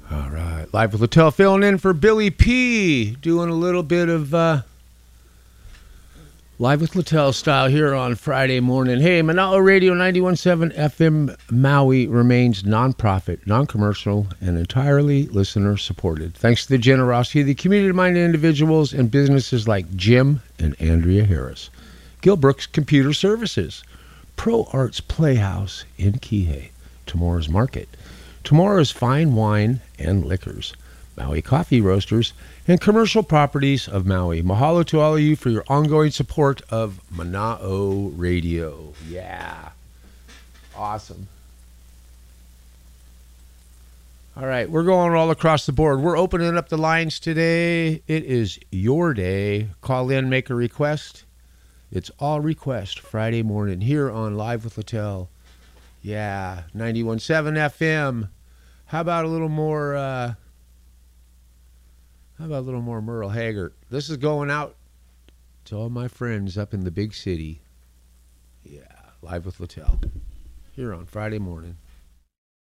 All right. Live with Littell filling in for Billy P. Doing a little bit of Live with Littell style here on Friday morning. Hey, Manalo Radio 91.7 FM Maui remains nonprofit, non-commercial, and entirely listener-supported. Thanks to the generosity of the community-minded individuals and businesses like Jim and Andrea Harris. Gilbrooks Computer Services. Pro Arts Playhouse in Kihei. Tomorrow's Market. Tomorrow's Fine Wine and Liquors. Maui Coffee Roasters, and Commercial Properties of Maui. Mahalo to all of you for your ongoing support of Mana'o Radio. Yeah. Awesome. All right, we're going all across the board. We're opening up the lines today. It is your day. Call in, make a request. It's all request Friday morning here on Live with Littell. Yeah, 91.7 FM. How about a little more... How about a little more Merle Haggard? This is going out to all my friends up in the big city. Yeah, Live with Littell here on Friday morning.